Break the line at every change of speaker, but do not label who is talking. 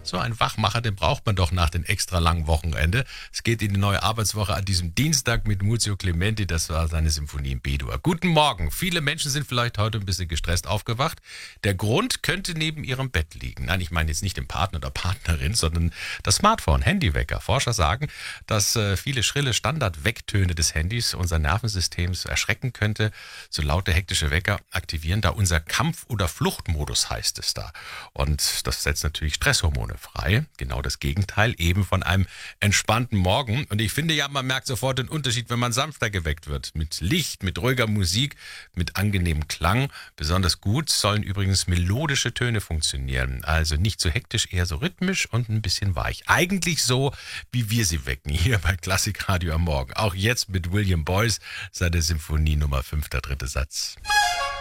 So ein Wachmacher, den braucht man doch nach dem extra langen Wochenende. Es geht in die neue Arbeitswoche an diesem Dienstag mit Muzio Clementi. Das war seine Symphonie in B-Dur. Guten Morgen. Viele Menschen sind vielleicht heute ein bisschen gestresst aufgewacht. Der Grund könnte neben ihrem Bett liegen. Nein, ich meine jetzt nicht den Partner oder Partnerin, sondern das Smartphone, Handywecker. Forscher sagen, dass viele schrille Standardwecktöne des Handys unser Nervensystem erschrecken könnte. So laute hektische Wecker aktivieren da unser Kampf- oder Fluchtmodus, heißt es da. Und das setzt natürlich Stresshormone frei. Genau das Gegenteil eben von einem entspannten Morgen. Und ich finde ja, man merkt sofort den Unterschied, wenn man sanfter geweckt wird. Mit Licht, mit ruhiger Musik, mit angenehmem Klang. Besonders gut sollen übrigens melodische Töne funktionieren. Also nicht so hektisch, eher so rhythmisch und ein bisschen weich. Eigentlich so, wie wir sie wecken, hier bei Klassikradio am Morgen. Auch jetzt mit William Boyce, seine Symphonie Nummer 5, der dritte Satz.